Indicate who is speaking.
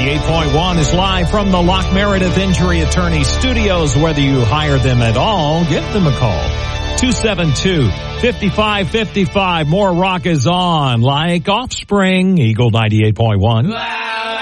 Speaker 1: 98.1 is live from the Lock Meredith Injury Attorney Studios. Whether you hire them at all, give them a call. 272-5555. More rock is on, like Offspring, Eagle 98.1.